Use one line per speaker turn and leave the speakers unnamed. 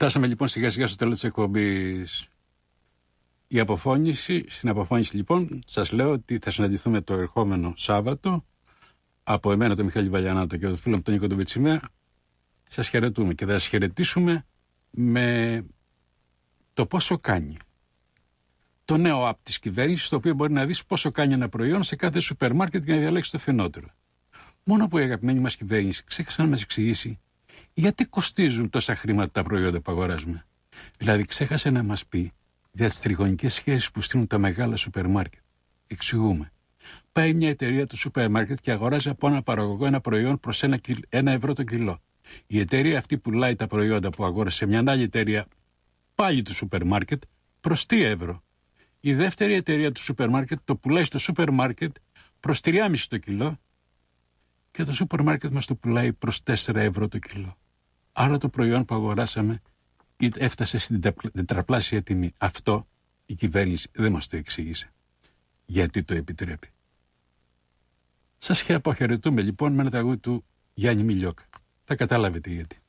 Φτάσαμε λοιπόν σιγά σιγά στο τέλος της εκπομπής. Στην αποφώνηση λοιπόν σας λέω ότι θα συναντηθούμε το ερχόμενο Σάββατο. Από εμένα τον Μιχάλη Βαλιανάτο και τον φίλο μου τον Νίκο τον Πετσιμέα σας χαιρετούμε και θα σας χαιρετήσουμε με το πόσο κάνει. Το νέο app της κυβέρνησης, το οποίο μπορεί να δεις πόσο κάνει ένα προϊόν σε κάθε σούπερ μάρκετ για να διαλέξεις το φθηνότερο. Μόνο που η αγαπημένη μας κυβέρνηση ξέχασε να μας εξηγήσει γιατί κοστίζουν τόσα χρήματα τα προϊόντα που αγοράζουμε. Δηλαδή ξέχασε να μας πει για τις τριγωνικές σχέσεις που στείλουν τα μεγάλα σούπερ μάρκετ. Εξηγούμε. Πάει μια εταιρεία του σούπερ μάρκετ και αγοράζει από ένα παραγωγό ένα προϊόν προς 1 ευρώ το κιλό. Η εταιρεία αυτή πουλάει τα προϊόντα που αγόρασε σε μια άλλη εταιρεία πάλι του σούπερ μάρκετ προς 3 ευρώ. Η δεύτερη εταιρεία του σούπερ μάρκετ το πουλάει στο σούπερ μάρκετ προς 3,5 το κιλό και το σούπερ μάρκετ μας το πουλάει προς 4 ευρώ το κιλό. Άρα το προϊόν που αγοράσαμε έφτασε στην τετραπλάσια τιμή. Αυτό η κυβέρνηση δεν μας το εξήγησε. Γιατί το επιτρέπει. Σας αποχαιρετούμε λοιπόν με ένα τραγούδι του Γιάννη Μιλιόκα. Θα καταλάβετε γιατί.